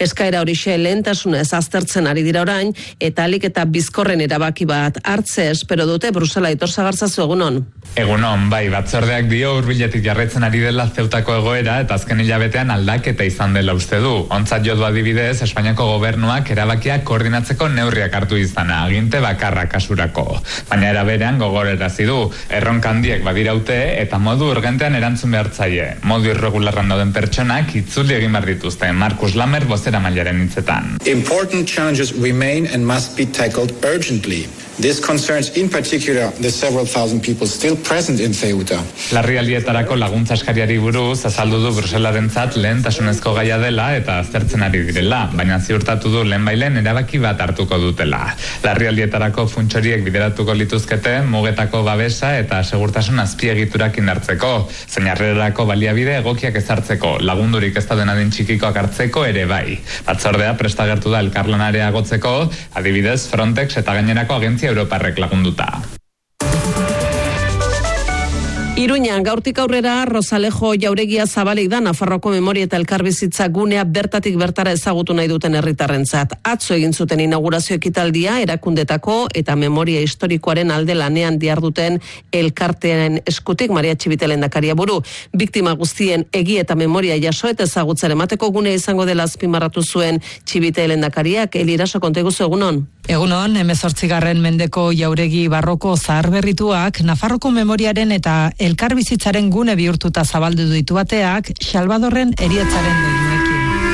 Eskaera horixe lehentasunez aztertzen ari dira orain, eta alik eta bizkorren erabaki bat hartze espero dute. Brusela, Aitor Sagartzazu, egunon. Egunon, bai, batzordeak dio hurbiletik jarraitzen ari dela Zeutako egoera eta azken hilabetean aldaketa izan dela uste du. Ontzat jo du adibidez, Espainiako gobernuak erabakiak koordinatzeko neurriak hartu izana, aginte bakarra kasurako. Baina era berean gogorarazi du, erronka handiek badiraute eta modu urgentean erantzun behartzaile. Modu irregularran dauden pertsonak itzuli egin behar dituzte. Markus Lamer bozeramailearen hitzetan. Important challenges remain and must be tackled urgently. This concerns in particular the several thousand people still present in Ceuta. Larrialdietarako laguntza eskariari buruz azaldu du Bruselarentzat lehentasunezko gaia dela eta aztertzen ari direla, baina ziurtatu du lehenbailen erabaki bat hartuko dutela. Larrialdietarako funtsoriek bideratuko lituzkete mugetako babesa eta segurtasun azpiegiturak indartzeko, zeinarrerako baliabide egokiak ezartzeko, lagundurik ez dauden adin txikikoak hartzeko ere bai. Batzordea prestagertu da elkarlanarea agotzeko, adibidez Frontex eta gainerako agentzia Europarrek lagunduta. Iruñan, gaurtik aurrera, Rosalejo Jauregia zabalik da Nafarroko Memoria eta Elkarbizitza gunea bertatik bertara ezagutu nahi duten herritarrentzat. Atzo egin zuten inaugurazio ekitaldia erakundetako eta memoria historikoaren alde lanean diharduten elkartearen eskutik Maria Txibite lehendakaria buru. Biktima guztien egi eta memoria jaso eta ezagutzaren emateko gunea izango dela azpimarratu zuen Txibite lehendakariak. Eliraso, konteguzu, egunon. Egunon, 18. mendeko jauregi barroko zaharberrituak Nafarroko memoriaren eta elkarbizitzaren gune bihurtuta zabaldu ditu bateak Salvadorren heriotzaren doinuekin.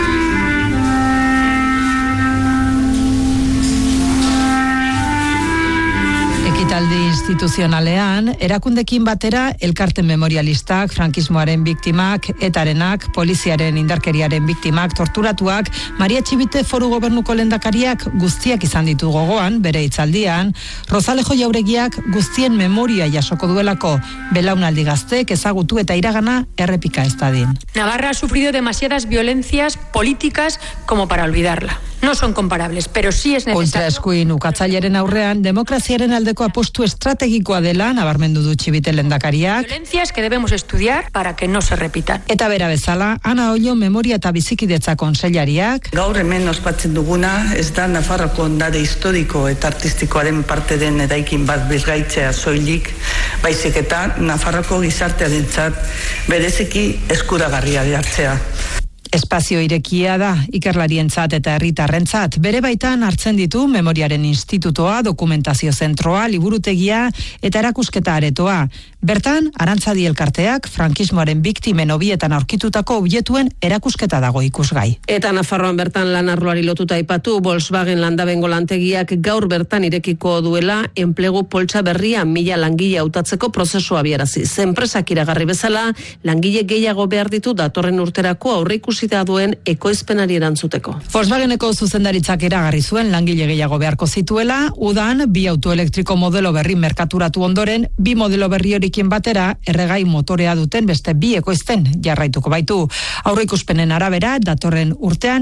Ekitaldi instituzionalean, erakundekin batera elkarten memorialistak, frankismoaren biktimak, etarenak, poliziaren indarkeriaren biktimak, torturatuak, Maria Txibite foru gobernuko lehendakariak guztiak izan ditu gogoan, bere hitzaldian, Rosalejo Jauregiak guztien memoria jasoko duelako, belaunaldi gaztek ezagutu eta iragana errepika ez dadin. Navarra ha sufrido demasiadas violencias políticas como para olvidarla. No son comparables, pero sí es necesario. Ultraeskuin ukatzaileren aurrean demokraziaren aldeko apostu estrategikoa dela nabarmendu du Txibite lehendakariak. Violencias que debemos estudiar para que no se repitan. Eta bera bezala, Ana Ollo memoria eta bizikidetza konseilariak. Gaur hemen ospatzen duguna ez da Nafarroko ondare historiko eta artistikoaren parte den eraikin bat birgaitzea soilik, baizik eta Nafarroko gizartearentzat bereziki eskuragarria hartzea. Espazio irekia da, ikerlarientzat eta herritarrentzat. Bere baitan hartzen ditu Memoriaren Institutoa, Dokumentazio Zentroa, Liburutegia eta Erakusketa Aretoa. Bertan, Arantzadi elkarteak frankismoaren biktimen hobietan aurkitutako obietuen erakusketa dago ikusgai. Eta Nafarroan bertan lan arloari lotuta aipatu, Volkswagen Landabengo lantegiak gaur bertan irekiko duela enplegu poltsa berria 1000 langile hautatzeko prozesua abiaraziz. Enpresak iragarri bezala, langile gehiago behar ditu datorren urterako aurreikusita duen ekoizpenari erantzuteko. Volkswageneko zuzendaritzak iragarri zuen langile gehiago beharko zituela, udan 2 autoelektriko modelo berri merkaturatu ondoren, 2 modelo berri horikin batera erregai motorea duten beste 2 ekoizten jarraituko baitu. Aurreikuspenen arabera, datorren urtean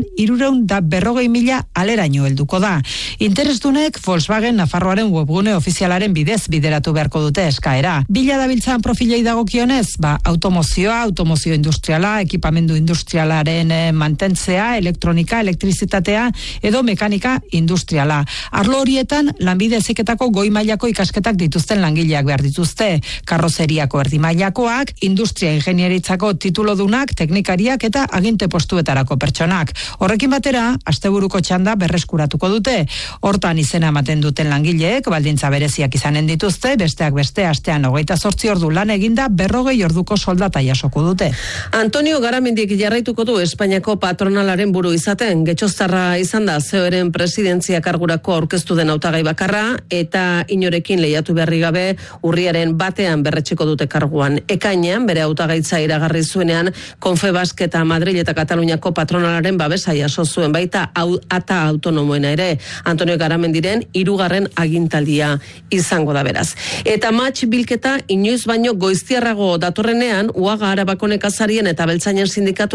340.000 aleraino helduko da. Interesdunek Volkswagen Nafarroaren webgune ofizialaren bidez bideratu beharko dute eskaera. Bila dabiltzan profilei dagokionez, automozioa, automozio industriala, ekipamendu industrialaren mantentzea, elektronika, elektrizitatea edo mekanika industriala. Arlo horietan lanbide heziketako goi mailako ikasketak dituzten langileak behar dituzte. Karrozeriako erdimailakoak, industria ingenieritzako titulodunak, teknikariak eta aginte postuetarako pertsonak. Horrekin batera, asteburuko txanda berreskuratuko dute. Hortan izena ematen duten langileek, baldintza bereziak izanen dituzte, besteak beste astean 28 ordu lan eginda 40 orduko soldata jasoko dute. Antonio Garamendik jarraituko du Espainiako patronalaren buru izaten. Getxoztarra izan da CEOren presidentzia kargurako aurkeztu den hautagai bakarra eta inorekin lehiatu beharri gabe urriaren batean berretxeko dute karguan. Ekainean bere hautagaitza iragarri zuenean Confebask eta Madrid eta Kataluniako patronalaren babesa jaso zuen baita ata autonomoena ere. Antonio Garamendiren 3. agintaldia izango da beraz. Eta match bilketa inoiz baino goiztiarrago datorrenean Uaga Arabako nekazarien eta beltzainen sindikatuak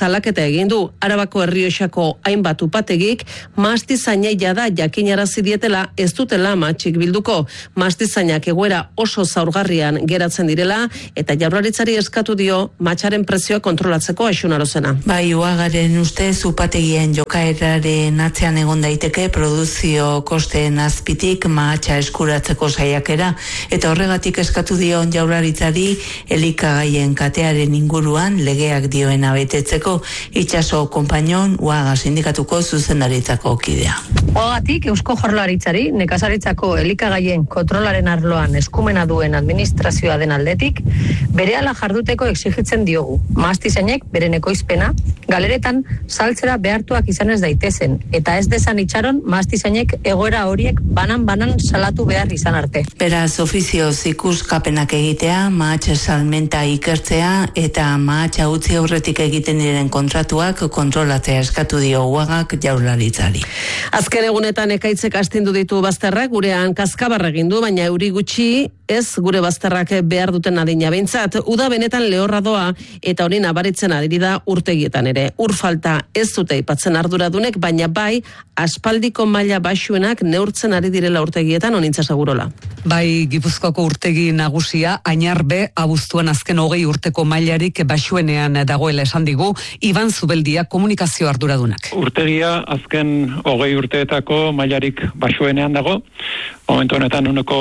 salaketa egin du. Arabako Errioxako hainbat upategik mahastizainei jada jakinarazi dietela ez dutela matxik bilduko. Mahastizainak egoera oso zaurgarrian geratzen direla eta Jaurlaritzari eskatu dio matxaren prezioa kontrolatzeko Aixun Arozena. Bai, Uagaren ustez upategien jokaeraren atzean egon daiteke produzio kosteen azpitik mahatsa eskuratzeko saiakera eta horregatik eskatu dion Jaurlaritzari elikagaien katearen inguruan legeak dioena betetzeko. Itxaso konpainon Uaga sindikatuko zuzendaritzako kidea. Uagatik Eusko Jaurlaritzari nekazaritzako elikagaien kontrolaren arloan eskumena duen administrazioa den aldetik berehala jarduteko exigitzen diogu. Mahastizainek beren ekoizpena galeretan saltzera behartuak izan ez daitezen eta ez desan itxaron mahastizainek egoera horiek banan salatu behar izan arte. Beraz, ofizioz ikuskapenak egitea, mahatsa salmenta ikertzea eta mahatsa utzi aurretik egiten diren kontratuak kontrolatzea eskatu dio Uagak Jaurlaritzari. Azken egunetan ekaitzek astindu ditu bazterrak, gurean kaskabarra egin du, baina euri gutxi ez gure bazterrak behar duten adina behintzat. Uda benetan lehorra doa eta hori nabaritzen ari da urtegietan ere. Ur falta ez dute aipatzen arduradunek, baina bai aspaldiko maila baxuenak neurtzen ari direla urtegietan onintza segurola. Bai, Gipuzkoako urtegi nagusia Añarbe abuztuan azken 20 urteko mailarik baxuenean dagoela esan digu Iban Zubeldia komunikazio arduradunak. Urtegia azken 20 urteetako mailarik baxuenean dago. Momentu honetan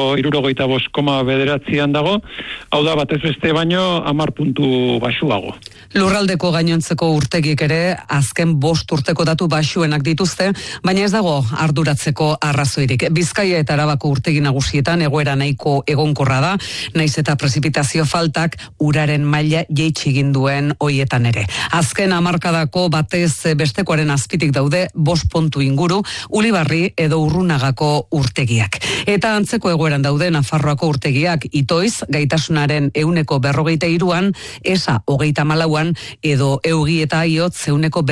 65,9 dago, hau da batez beste baino 10 puntu baxuago. Lurraldeko gainontzeko urtegiek ere azken 5 urteko datu baxuenak dituzte, baina ez dago arduratzeko arrazoirik. Bizkaia eta Arabako urtegi nagusietan egoera nahiko egonkorra da, naiz eta prezipitazio faltak uraren maila jaitsi egin duen hoietan ere. Azken hamarkadako batez bestekoaren azpitik daude 5 puntu inguru, Ulibarri edo Urrunagako urtegiak. Eta antzeko egoeran daude Nafarroako urtegiak Itoiz, gaitasunaren 143an, Esa 34an, edo Eugi eta Aiotz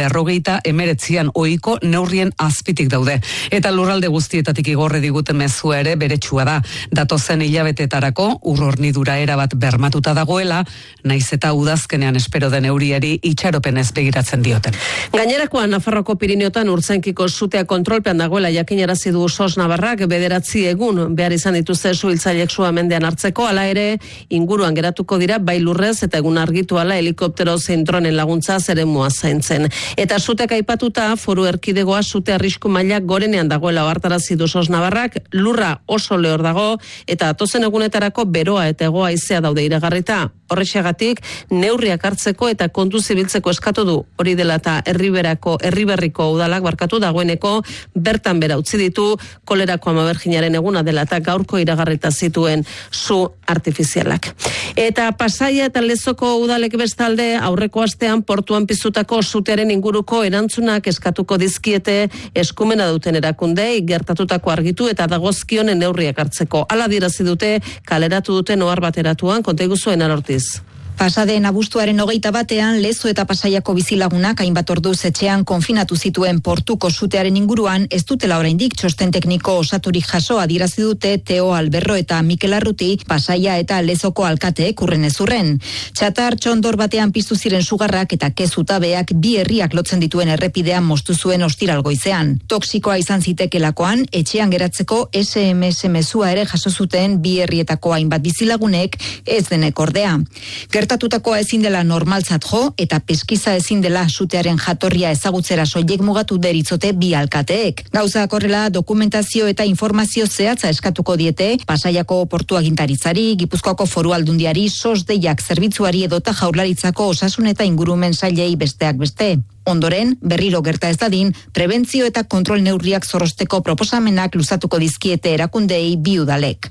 149an ohiko neurrien azpitik daude. Eta lurralde guztietatik igorre diguten mezua ere beretsua da. Datozen hilabetetarako urhornidura erabat bermatuta dagoela, naiz eta udazkenean espero den euriari itxaropenez begiratzen dioten. Gainerakoan Nafarroako Pirineotan urtzenkiko sutea kontrolpean dagoela jakinarazi du SOS Navarrak 9 egun behar izan dituzte suhiltzaileek sua mendean hartzeko, hala ere inguruan geratuko dira bai lurrez eta egun argitu ala helikoptero zein dronen laguntza zeremua zaintzen. Eta sutek aipatuta Foru Erkidegoa sute arrisku maila gorenean dagoela ohartarazi du SOS Navarrak, lurra oso lehor dago eta datozen egunetarako beroa eta hego haizea daude iragarrita. Horrexegatik neurriak hartzeko eta kontu zibiltzeko eskatu du. Hori dela eta Erriberriko udalak dagoeneko bertan bera utzi ditu kolerako amaberginaren eguna dela eta gaurko iragarrita zituen zu artifizialak. Eta Pasaia eta Lezoko udalek bestalde aurreko astean portuan piztutako sutearen inguruko erantzunak eskatuko dizkiete eskumena duten erakundei gertatutako argitu eta dagozkionen neurriak hartzeko. Hala adierazi dute kaleratu duten ohar bateratuan, konta iguzuen Ortiz. Pasaden abuztuaren 21ean Lezo eta Pasaiako bizilagunak hainbat orduz etxean konfinatu zituen portuko sutearen inguruan ez dutela oraindik txosten tekniko osaturik jaso adierazi dute Teo Alberro eta Mikel Arruti Pasaia eta Lezoko alkateek urrenezurren. Txatar txondor batean piztu ziren sugarrak eta kezutabeak bi herriak lotzen dituen errepidean moztu zuen ostiral goizean. Toxikoa izan zitekelakoan etxean geratzeko SMS mezua ere jaso zuten bi herrietako hainbat bizilagunek, ez denek ordea. Gertatutakoa ezin dela normaltzat jo eta peskiza ezin dela sutearen jatorria ezagutzera soilik mugatu deritzote bi alkateek. Gauzak horrela dokumentazio eta informazio zehatza eskatuko diete Pasaiako portu agintaritzari, Gipuzkoako Foru Aldundiari, SOS deiak zerbitzuari edota Jaurlaritzako osasun eta ingurumen sailei besteak beste. Ondoren, berriro gerta ez dadin, prebentzio eta kontrol neurriak zorrosteko proposamenak luzatuko dizkiete erakundei bi udalek.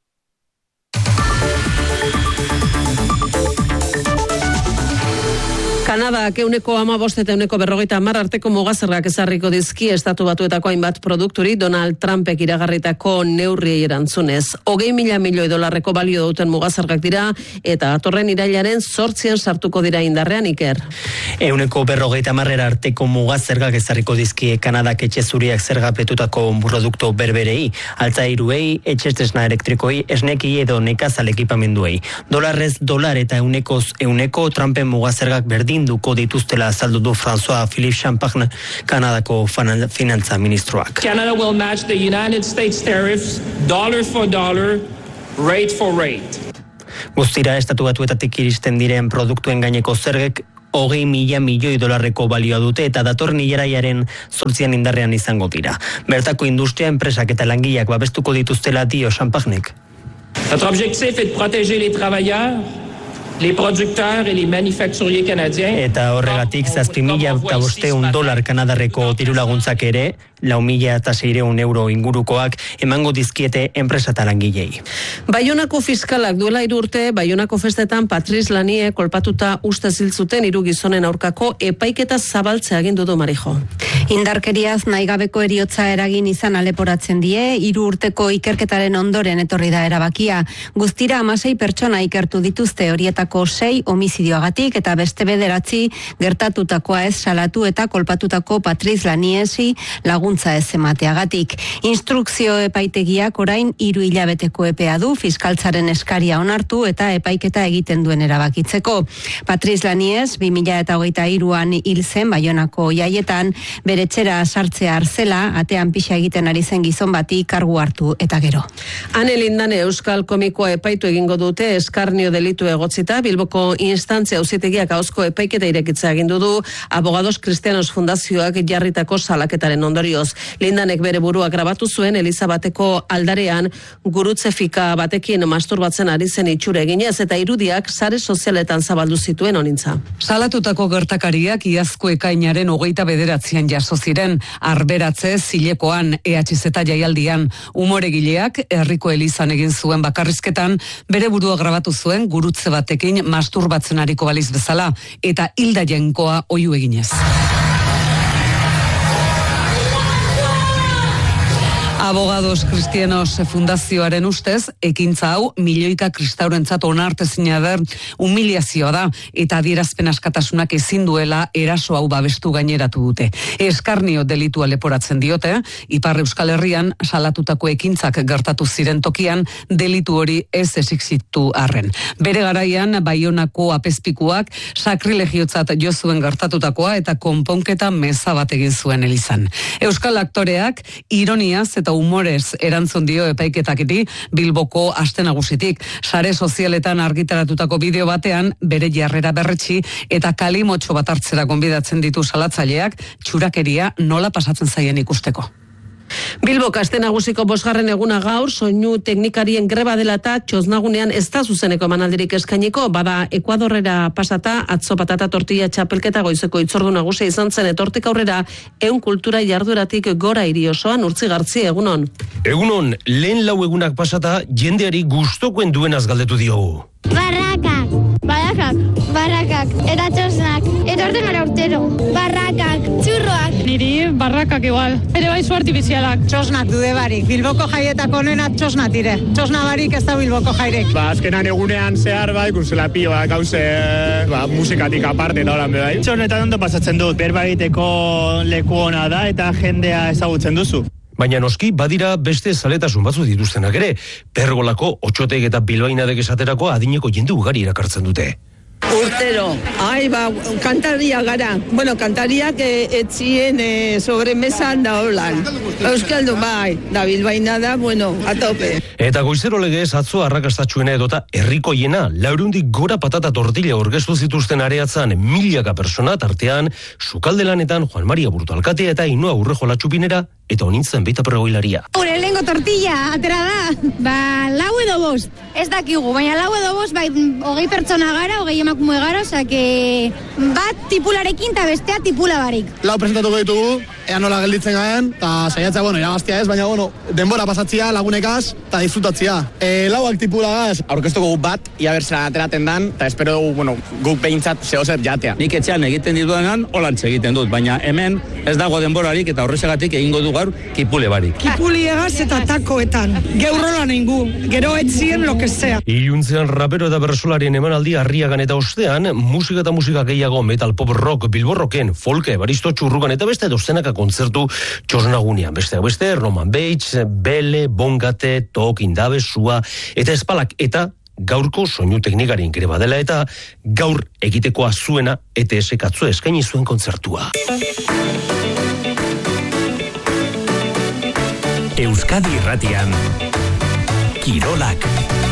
Kanadak 1,15 eta 1,50 arteko mugazerrak ezarriko dizki Estatu Batuetako hainbat produkturi Donald Trumpek iragarritako neurriei erantzunez. 20.000 milioi dolarreko balio duten mugazerrak dira eta datorren irailaren 8 sartuko dira indarrean, Iker. 1,50 arteko mugazergak ezarriko dizki Kanadak etxe zuriak zergapetutako produktu berberei, altzairuei, etxestesna elektrikoi, esneki edo nekazal ekipamenduei. Dolarrez dolar eta 100 Trumpen mugazergak berdin arinduko dituztela azaldu du François Philippe Champagne, Kanadako finantza ministroak. Canada will match the United States tariffs dollar for dollar, rate for rate. Guztira, estatu batuetatik iristen diren produktuen gaineko zergek 20.000 milioi dolarreko balioa dute eta datorren hileraiaren 8 indarrean izango dira. Bertako industria, enpresak eta langileak babestuko dituztela dio Champagnek. Notre objectif est de protéger les travailleurs, les producteurs et les manufacturiers canadiens. Eta horregatik 7.500 dolar kanadarreko dirulaguntzak ere, 4.600 euro ingurukoak emango dizkiete enpresa eta langilei. Baionako fiskalak duela 3 urte, Baionako festetan Patriz Lanie kolpatuta uste ziltzuten 3 gizonen aurkako epaiketa zabaltzea agindu du Marijo. Indarkeriaz naigabeko eriotza eragin izan aleporatzen die, 3 urteko ikerketaren ondoren etorri da erabakia. Guztira 16 pertsona ikertu dituzte, horietako 6 homizidioagatik eta beste 9 gertatutakoa ez salatu eta kolpatutako Patriz Laniesi laguntza ez emateagatik. Instrukzio epaitegiak orain 3 hilabeteko epea du fiskaltzaren eskaria onartu eta epaiketa egiten duen erabakitzeko. Patriz Lanies 2023an hil zen Baionako jaietan, bere etxera sartzea arzela, atean pixa egiten ari zen gizon bati kargu hartu eta gero. Ane Lindane euskal komikoa epaitu egingo dute eskarnio delitu egotzita, Bilboko instantzia auzitegiak ahozko epaiketa irekitzea agindu du Abogados Cristianos Fundazioak jarritako salaketaren ondorioz. Lindanek bere burua grabatu zuen Elizabateko aldarean gurutze fika batekin masturbatzen ari zen itxura eginez eta irudiak sare sozialetan zabaldu zituen honintza. Salatutako gertakariak iazko ekainaren 29an jaso ziren, arberatze zilekoan EHZ jaialdian. Umoregileak herriko elizan egin zuen bakarrizketan bere burua grabatu zuen gurutze batekin masturbatzen ariko baliz bezala eta hilda jainkoa oihu eginez. Abogados Cristianos Fundazioaren ustez, ekintza hau milioika kristaurentzat onartezina den humiliazioa da eta adierazpen askatasunak ezin duela eraso hau babestu gaineratu dute. Eskarnio delitua leporatzen diote, Ipar Euskal Herrian salatutako ekintzak gertatu ziren tokian delitu hori ez exigitu arren. Bere garaian Baionako apezpikuak sakrilegiotzat jo zuen gertatutakoa eta konponketa meza bat egin zuen elizan. Euskal aktoreak ironiaz eta humorez erantzun dio epaiketaketi Bilboko aste nagusitik. Sare sozialetan argitaratutako bideo batean bere jarrera berretsi eta kalimotxo bat hartzera gonbidatzen ditu salatzaileak txurakeria nola pasatzen zaien ikusteko. Bilboko aste nagusiko 5. eguna gaur, soinu teknikarien greba dela eta txosnagunean ez da zuzeneko emanaldirik eskainiko, bada Ekuadorrera pasata, atzo patata tortilla txapelketa goizeko itzordu nagusia izan zen etortik aurrera, ehun kultura jardueratik gora hiri osoan. Urtzi Gartzi, egunon. Egunon, lehen 4 egunak pasata, jendeari gustokoen duenaz galdetu diogu. Barrakak, eta txosnak, etorten gara urtero, barrakak, txurroak. Niri barrakak igual, ere bai zu artifizialak. Txosnak dude barik, Bilboko jaietako onena txosnak dire. Txosna barik ez da Bilboko jairek. Azkenan egunean zehar bai, kursela pioa, gauze, musikatik aparte da horan bai. Txosnetan ondo pasatzen dut, berbaiteko leku ona da eta jendea ezagutzen duzu. Baina noski, badira beste zaletasun batzu dituztenak ere. Pergolako, Otxotek eta Bilbainadek esaterako adineko jende ugari erakartzen dute. Urtero, kantaria gara. Bueno, kantariak etzien sobremesan da holan. Euskaldu bai, da Bilbainada, bueno, atope. Eta goizero legez atzo arrakastatxuena edota herrikoiena, 400 gora patata tortilla orkestu zituzten areatzan milaka persona tartean, sukaldelanetan Juan Maria Burto alkatea eta Ainhoa Urrejo Latxupinera, eta honintzen beita pregoilaria. Gure lehengo tortilla, atera da, 4 edo 5. Ez dakigu, baina 4 edo 5, bai, 20 pertsona gara, 20 emakume gara, osake, bat tipularekin eta bestea tipula barik. 4 presentatuko ditugu, ea nola gelditzen garen, eta saiatzea, bueno, irabaztia ez, baina, bueno, denbora pasatzia, lagunekaz, eta disfrutatzia. 4 tipula gaz. Aurkeztuko guk bat, ia berzeran ateraten dan, eta espero dugu, bueno, guk behintzat zehozet jatea. Nik etxean egiten dituenan, holantze egiten dut, baina hemen ez dago denborarik eta horrexegatik egingo du gaur kipule barik. Kipuli egaz eta takoetan. Geurrolan ingu, gero etzien lo que sea. Iluntzean rapero eta bersolarien emanaldi Arriagan eta ostean, musika eta musika gehiago metal pop rock, bilborroken, folke, baristo txurrugan eta beste dozenaka kontzertu txosnagunean. Beste, Roman Bates, Bele, Bongate, Tok, Indabe, Sua, eta Espalak, eta gaurko soinu teknikaren ere badela eta gaur egitekoa zuena ETS katzu eskaini zuen kontzertua. Euskadi Irratian Kirolak.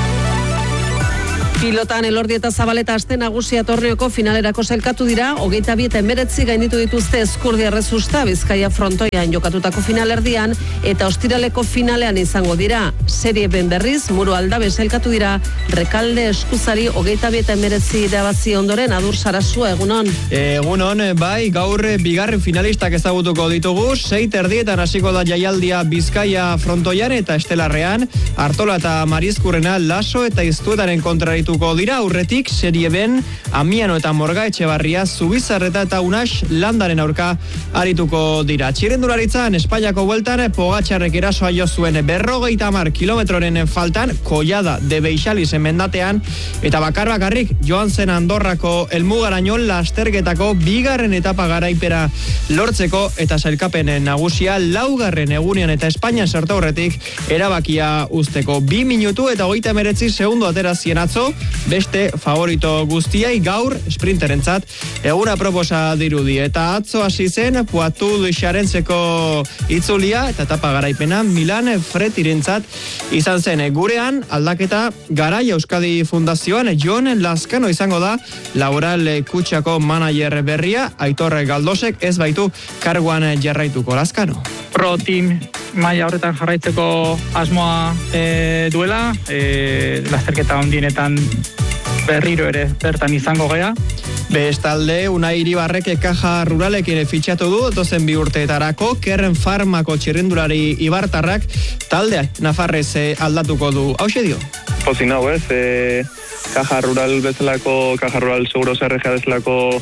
Pilotan Elordi eta Zabaleta aste nagusia torneoko finalerako sailkatu dira, 22 eta 19 gainditu dituzte Ezkurdia Rezusta Bizkaia frontoian jokatutako finalerdian eta ostiraleko finalean izango dira. Serie ben berriz, Muru Aldabe sailkatu dira, Rekalde Eskuzari 22 eta 19 irabazi ondoren Adur Sarasua egunon. Egunon, bai, gaur bigarren finalistak ezagutuko ditugu, 6:30 hasiko da jaialdia Bizkaia frontoian eta estelarrean, Artola eta Marizkurrena Laso eta Iztuetaren kontraritu dira aurretik serie ben Amiano eta Morga Etxebarria Zubizarreta eta Unax Landaren aurka arituko dira. Txirrendularitzan Espainiako bueltan Pogatxarrek erasoa jo zuen 50 kilometroren faltan Collada de Beixalis mendatean eta bakarrik joan zen Andorrako helmugaraino lasterketako bigarren etapa garaipera lortzeko eta sailkapen nagusia 4. egunean eta Espainia sartu aurretik erabakia uzteko 2 minutu eta 39 segundo atera zien atzo. Beste favorito guztiai gaur sprinterentzat eguna proposa dirudi eta atzo hasi zen Poitou de Xarentzeko itzulia eta etapa garaipena Milan Fretirentzat izan zen. Gurean aldaketa Garai Euskadi Fundazioan Jon Lazkano izango da Laboral Kutxako manager berria, Aitor Galdosek ez baitu karguan jarraituko. Lazkano Pro Team maila horretan jarraitzeko asmoa duela, lasterketa ondienetan berriro ere bertan izango gea. Bestalde, Unai Iribarrek Kaja Ruralekin fitxatu du, dozen 2 urteetarako, Kerren Farmako txirrindulari Ibartarrak taldea Nafarrez aldatuko du. Hauxe dio? Pozik nau, Kaja Rural bezalako, Kaja Rural Seguros RG bezalako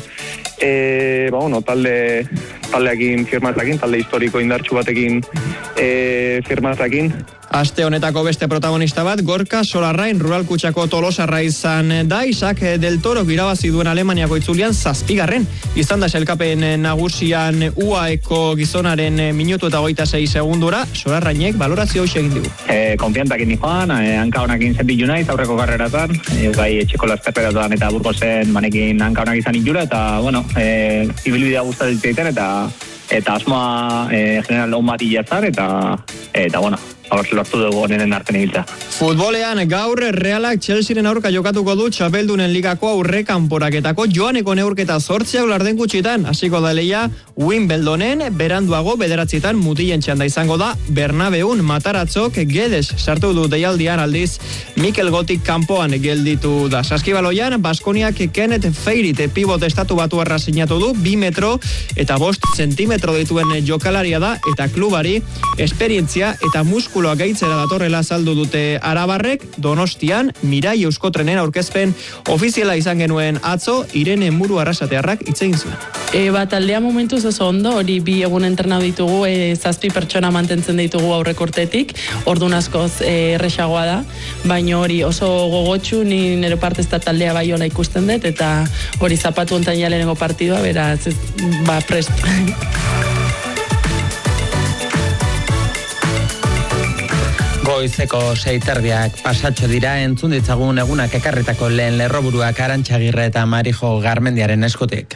taldeakin firmatakin, talde historiko indartsu batekin firmatakin. Aste honetako beste protagonista bat, Gorka Solarrain Rural Kutxako Tolosarra izan da, Isaac del Toro irabazi duen Alemaniako itzulian 7. izan da sailkapen nagusian UAEko gizonaren minutu eta 26 segundura, Solarrainek balorazio hoxe egin digu. Konfiantakin nikoan, hanka honakin zenditu naiz aurreko karreratan, bai etxeko lasterketatan eta Burgosen manekin hanka honak izan injura, eta ibilbidea gustatzen egiten eta asmoa general on bat ilatzar, eta lortu dugu honenen arten ibiltza. Futbolean gaur Realak Chelsearen aurka jokatuko du Txapeldunen ligako aurrekanporaketako joaneko neurketa 8 larden gutxitan. Hasiko da leia Wimbledonen, beranduago 9 mutilen txanda izango da Bernabeun. Mataratzok Gedes sartu du deialdian, aldiz Mikel Gotik kanpoan gelditu da. Saskibaloian Baskoniak Kenneth Feirit pibot estatu batuarra sinatu du, 2 metro eta 5 zentimetro dituen jokalaria da eta klubari esperientzia eta muskulu gaitzera datorrela saldu dute arabarrek. Donostian Mirai Euskotrenen aurkezpen ofiziala izan genuen atzo, Irene Muru Arrasatearrak hitz egin zuen. Taldea momentuz oso ondo, hori 2 egun entrenatu ditugu, 7 pertsona mantentzen ditugu aurreko urtetik, ordun askoz erresagoa da, baina hori oso gogotsu, ni nire partez eta taldea bai hola ikusten dut, eta hori zapatu ontan jalenengo partidua, beraz, prest. Goizeko 6:30 pasatxo dira, entzun ditzagun egunak ekarritako lehen lerroburuak Arantxa Agirre eta Marijo Garmendiaren eskutik.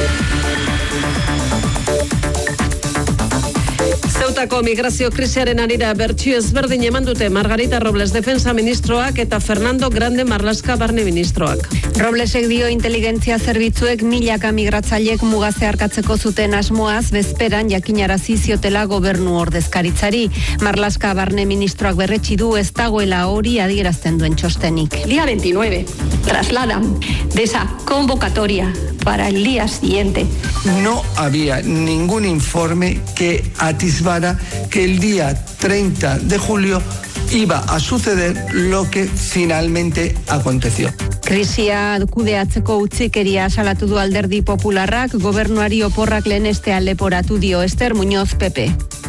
Ceutako migrazio krisiaren arira bertsio ezberdin eman dute Margarita Robles defensa ministroak eta Fernando Grande Marlaska barne ministroak. Roblesek dio inteligentzia zerbitzuek milaka migratzailek mugazea arkatzeko zuten asmoaz bezperan jakinarazi ziotela gobernu ordezkaritzari. Marlaska barne ministroak berretsi du ez dagoela hori adierazten duen txostenik. Día 29 trasladan de esa convocatoria para el día siguiente. No había ningún informe que atisbara que el día 30 de julio iba a suceder lo que finalmente aconteció. Krisia kudeatzeko utzikeria salatu du Alderdi Popularrak, gobernuari oporrak lehenestean leporatu dio. Ester Muñoz, PP.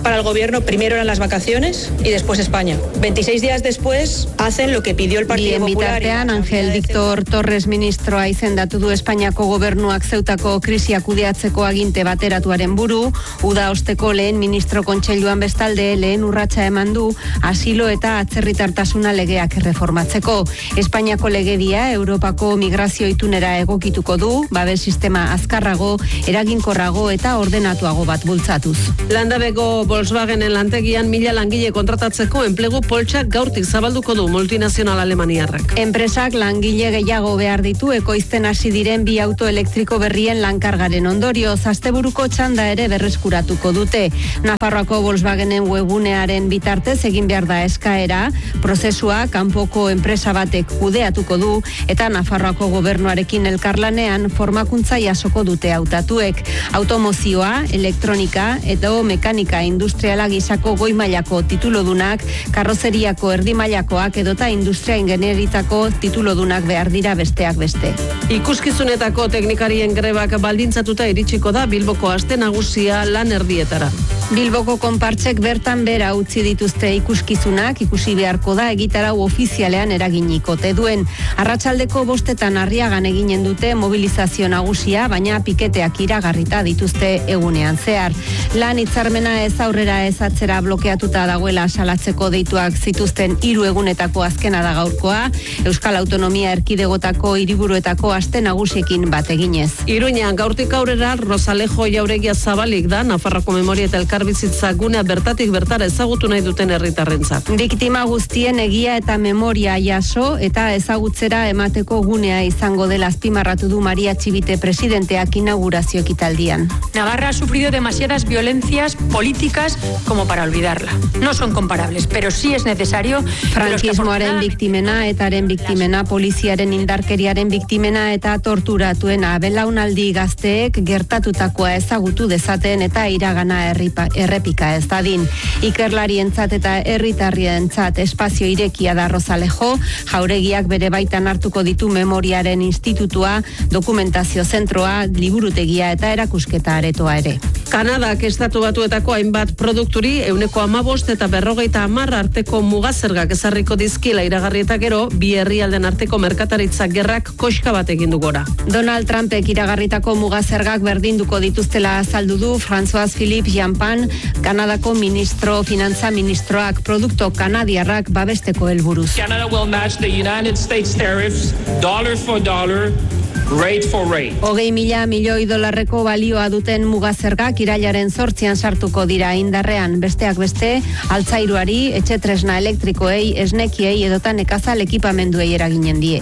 para el gobierno primero eran las vacaciones y después España. 26 días después hacen lo que pidió el Partido Popular. Bitartean, Ángel Víctor Torres ministroa izendatu du Espainiako gobernuak zeutako krisia kudeatzeko aginte bateratuaren buru, uda osteko lehen ministro kontseiluan bestalde lehen urratsa eman du asilo eta atzerritartasuna legeak erreformatzeko. Espainiako legedia Europako migrazio itunera egokituko du, babes sistema azkarrago, eraginkorrago eta ordenatuago bat bultzatuz. Landabeko Volkswagenen lantegian 1000 langile kontratatzeko enplegu poltsak gaurtik zabalduko du multinazional alemaniarrak. Enpresak langile gehiago behar ditu ekoizten hasi diren bi auto elektriko berrien lankargaren ondorioz, asteburuko txanda ere berreskuratuko dute. Nafarroako Volkswagenen webgunearen bitartez egin behar da eskaera, prozesua kanpoko enpresa batek kudeatuko du eta Nafarroako gobernuarekin elkarlanean formakuntza jasoko dute hautatuek. Automozioa, elektronika eta mekanika industriala gisako goi mailako titulodunak, karrozeriako erdi mailakoak edota industria ingenieritako titulodunak behar dira besteak beste. Ikuskizunetako teknikarien grebak baldintzatuta iritsiko da Bilboko aste nagusia lan erdietara. Bilboko konpartsek bertan bera utzi dituzte ikuskizunak, ikusi beharko da egitarau ofizialean eraginiko te duen. Arratsaldeko 5 Arriagan eginen dute mobilizazio nagusia, baina piketeak iragarrita dituzte egunean zehar. Lan hitzarmena ez aurrera ez atzera blokeatuta dagoela salatzeko deituak zituzten 3 egunetako azkena da gaurkoa, Euskal Autonomia Erkidegotako hiriburuetako aste nagusiekin bat eginez. Iruñan gaurtik aurrera Rosalejo jauregia zabalik da Nafarroko memoria eta elkarbizitza gunea bertatik bertara ezagutu nahi duten herritarrentzat. Biktima guztien egia eta memoria jaso eta ezagutzera emateko gunea izango dela azpimarratu du Maria Txibite presidenteak inaugurazio ekitaldian. Navarra ha sufrido demasiadas violencias políticas como para olvidarla. No son comparables, pero sí es necesario. Frankismoaren biktimena, etaren biktimena, poliziaren indarkeriaren biktimena eta torturatuena belaunaldi gazteek gertatutakoa ezagutu dezaten eta iragana errepika ez dadin. Ikerlarientzat eta herritarrientzat espazio irekia da Rosalejo, jauregiak bere baitan hartuko ditu memoriaren institutua, dokumentazio zentroa, liburutegia eta erakusketa aretoa ere. Kanadak estatu batuetako hainbat produkturi 15% eta 50% arteko mugazergak ezarriko dizkila iragarri eta gero, bi herrialden arteko merkataritza gerrak koxka bat egin du gora. Donald Trumpek iragarritako mugazergak berdinduko dituztela azaldu du François Philippe Jampin, Kanadako finantza ministroak produkto kanadiarrak babesteko helburuz. Canada will match the United States tariffs dollar for dollar. Rate for rate. 20.000 milioi dolarreko balioa duten mugazergak irailaren 8 sartuko dira indarrean, besteak beste, altzairuari, etxetresna elektrikoei, esnekiei edota nekazal ekipamenduei eraginen die.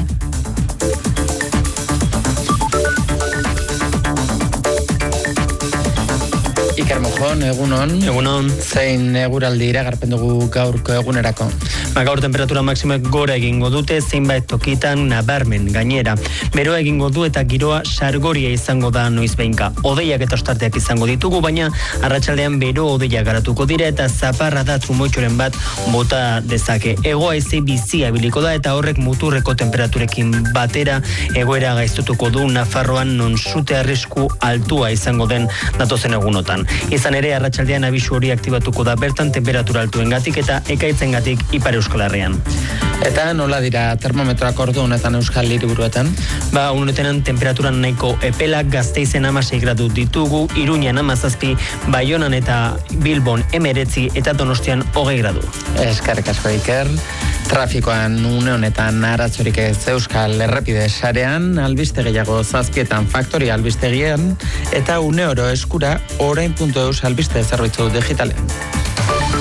Iker Mojon, egunon, zein eguraldi iragarpen dugu gaurko egunerako. Gaur temperatura maksimak gora egingo dute, zeinbait tokitan nabarmen gainera. Beroa egingo du eta giroa sargoria izango da noizbeinka. Odeiak eta ostarteak izango ditugu, baina arratsaldean bero odeia garatuko dira eta zaparra da trumoitxoren bat bota dezake. Hego-haize bizia ibiliko da eta horrek muturreko temperaturekin batera egoera gaiztutuko du Nafarroan non sute arrisku altua izango den datozen egunotan. Izan ere, arratsaldean abisu hori aktibatuko da bertan temperatura altuengatik eta ekaitzengatik Ipar Euskal Herrian. Eta nola dira termometroak ordu honetan Euskal Hiriburuetan? Honetan temperaturan nahiko epelak, Gasteizen 16 gradu ditugu, Iruñan 17, Baionan eta Bilbon 19 eta Donostian 20 gradu. Eskerrik asko Iker. Trafikoan une honetan aratzorik ez Euskal Errepide sarean, albiste gehiago 7 Faktoria albistegian eta une oro eskura orain.eus albiste zerbitzu digitalean.